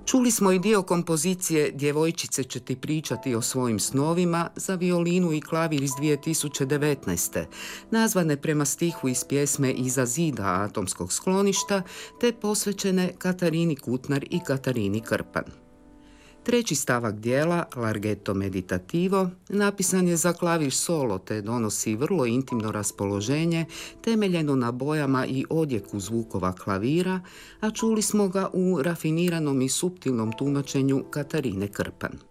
Čuli smo i dio kompozicije Djevojčice će ti pričati o svojim snovima za violinu i klavir iz 2019. nazvane prema stihu iz pjesme Iza zida atomskog skloništa, te posvećene Katarini Kutnar i Katarini Krpan. Treći stavak dijela, Larghetto meditativo, napisan je za klavir solo te donosi vrlo intimno raspoloženje temeljeno na bojama i odjeku zvukova klavira, a čuli smo ga u rafiniranom i suptilnom tumačenju Katarine Krpan.